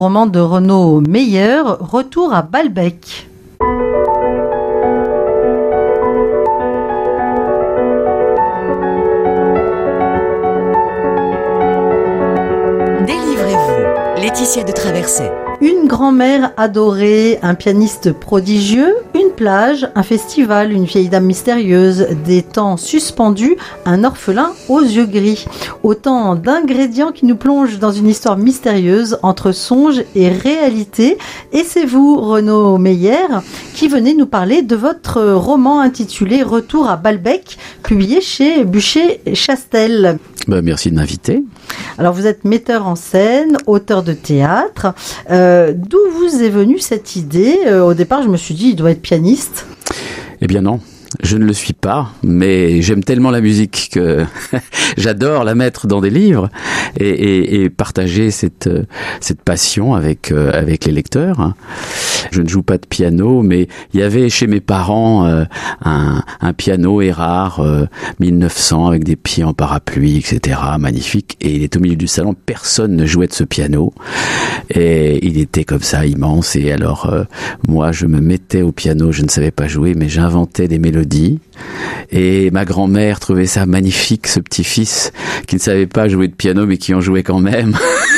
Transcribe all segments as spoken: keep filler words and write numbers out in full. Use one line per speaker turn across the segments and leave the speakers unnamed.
Roman de Renaud Meyer, Retour à Balbec.
Délivrez-vous, Laetitia de Traversais.
Une grand-mère adorée, un pianiste prodigieux, une plage, un festival, une vieille dame mystérieuse, des temps suspendus, un orphelin aux yeux gris. Autant d'ingrédients qui nous plongent dans une histoire mystérieuse entre songe et réalité. Et c'est vous, Renaud Meyer, qui venez nous parler de votre roman intitulé Retour à Balbec, publié chez Buchet-Chastel.
Ben, merci de m'inviter.
Alors vous êtes metteur en scène, auteur de théâtre. Euh, d'où vous est venue cette idée ? euh, Au départ, je me suis dit, il doit être pianiste.
Eh bien non. Je ne le suis pas, mais j'aime tellement la musique que j'adore la mettre dans des livres et, et, et partager cette, cette passion avec, euh, avec les lecteurs. Je ne joue pas de piano, mais il y avait chez mes parents euh, un, un piano Erard euh, mille neuf cents avec des pieds en parapluie, et cetera. Magnifique. Et il est au milieu du salon, personne ne jouait de ce piano. Et il était comme ça, immense. Et alors, euh, moi, je me mettais au piano, je ne savais pas jouer, mais j'inventais des mélodies. Et ma grand-mère trouvait ça magnifique, ce petit-fils qui ne savait pas jouer de piano mais qui en jouait quand même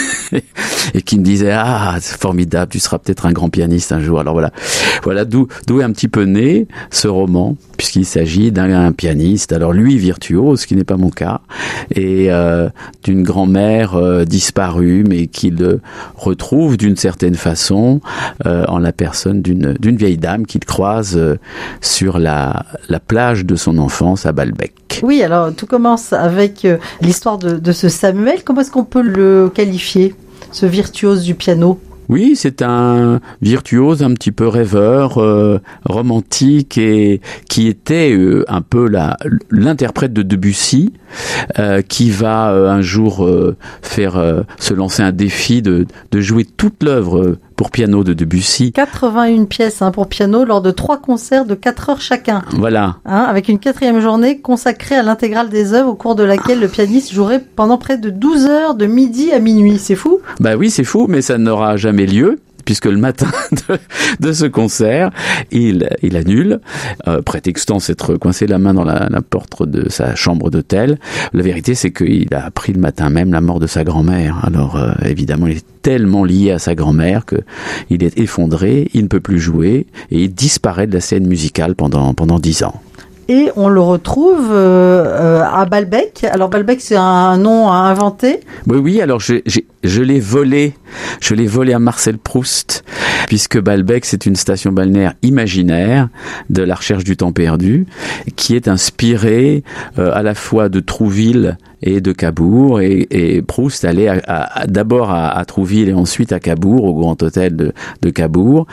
et qui me disait ah c'est formidable, tu seras peut-être un grand pianiste un jour. Alors voilà, voilà d'où d'où est un petit peu né ce roman, puisqu'il s'agit d'un pianiste, alors lui virtuose, ce qui n'est pas mon cas, et euh, d'une grand-mère euh, disparue mais qu'il retrouve d'une certaine façon euh, en la personne d'une d'une vieille dame qu'il croise euh, sur la la plage de son enfance à Balbec.
Oui, alors tout commence avec euh, l'histoire de, de ce Samuel. Comment est-ce qu'on peut le qualifier, ce virtuose du piano ?
Oui, c'est un virtuose un petit peu rêveur, euh, romantique, et qui était euh, un peu la, l'interprète de Debussy, euh, qui va euh, un jour euh, faire euh, se lancer un défi de, de jouer toute l'œuvre pour piano de Debussy.
quatre-vingt-une pièces hein, pour piano lors de trois concerts de quatre heures chacun.
Voilà.
Hein, avec une quatrième journée consacrée à l'intégrale des œuvres au cours de laquelle le pianiste jouerait pendant près de douze heures de midi à minuit. C'est fou ?
Bah oui, c'est fou, mais ça n'aura jamais lieu. Puisque le matin de, de ce concert, il, il annule, euh, prétextant s'être coincé la main dans la, la porte de sa chambre d'hôtel. La vérité, c'est qu'il a appris le matin même la mort de sa grand-mère. Alors, euh, évidemment, il est tellement lié à sa grand-mère que il est effondré, il ne peut plus jouer, et il disparaît de la scène musicale pendant, pendant dix ans.
Et on le retrouve euh, à Balbec. Alors Balbec, c'est un nom à inventer.
Oui, oui. Alors je, je, je l'ai volé, je l'ai volé à Marcel Proust, puisque Balbec c'est une station balnéaire imaginaire de la recherche du temps perdu, qui est inspirée euh, à la fois de Trouville et de Cabourg, et, et Proust allait à, à, d'abord à, à Trouville et ensuite à Cabourg, au Grand Hôtel de, de Cabourg.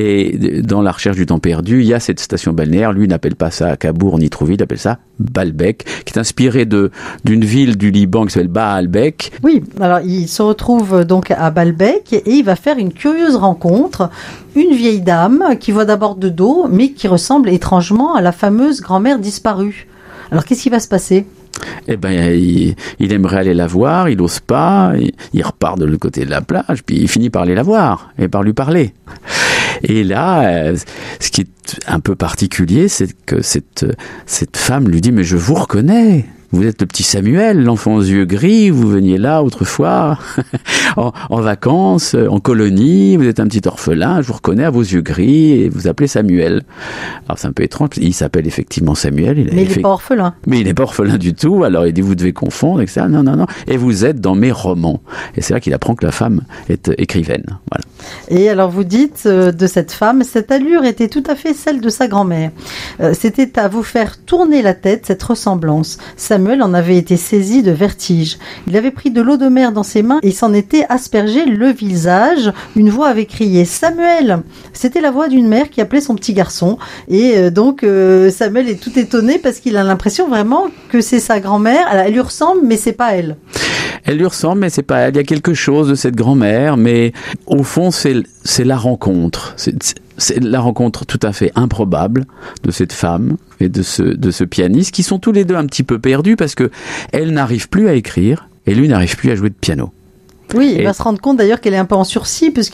Et dans la recherche du temps perdu, il y a cette station balnéaire. Lui n'appelle pas ça Cabourg ni Trouville, il appelle ça Balbec, qui est inspiré de d'une ville du Liban qui s'appelle Baalbek.
Oui, alors il se retrouve donc à Balbec et il va faire une curieuse rencontre. Une vieille dame qui voit d'abord de dos, mais qui ressemble étrangement à la fameuse grand-mère disparue. Alors qu'est-ce qui va se passer ?
Eh ben, il, il aimerait aller la voir, il n'ose pas, il, il repart de l'autre côté de la plage, puis il finit par aller la voir et par lui parler. Et là, euh, ce qui est un peu particulier, c'est que cette, cette femme lui dit « Mais je vous reconnais !» Vous êtes le petit Samuel, l'enfant aux yeux gris, vous veniez là autrefois, en, en vacances, en colonie, vous êtes un petit orphelin, je vous reconnais à vos yeux gris, et vous appelez Samuel. Alors c'est un peu étrange, il s'appelle effectivement Samuel. Il
Mais il n'est
fait...
pas orphelin.
Mais il n'est pas orphelin du tout, alors il dit vous devez confondre, et cetera. Non, non, non, et vous êtes dans mes romans. Et c'est là qu'il apprend que la femme est écrivaine. Voilà.
Et alors vous dites euh, de cette femme, cette allure était tout à fait celle de sa grand-mère. Euh, c'était à vous faire tourner la tête, cette ressemblance. Samuel en avait été saisi de vertige. Il avait pris de l'eau de mer dans ses mains et s'en était aspergé le visage. Une voix avait crié « Samuel !» C'était la voix d'une mère qui appelait son petit garçon. Et euh, donc euh, Samuel est tout étonné parce qu'il a l'impression vraiment que c'est sa grand-mère. Elle, elle lui ressemble, mais c'est pas elle.
Elle lui ressemble, mais c'est pas elle. Il y a quelque chose de cette grand-mère, mais au fond, c'est, c'est la rencontre. C'est, c'est la rencontre tout à fait improbable de cette femme et de ce, de ce pianiste, qui sont tous les deux un petit peu perdus parce que elle n'arrive plus à écrire et lui n'arrive plus à jouer de piano.
Oui, il
Et-
va se rendre compte d'ailleurs qu'elle est un peu en sursis,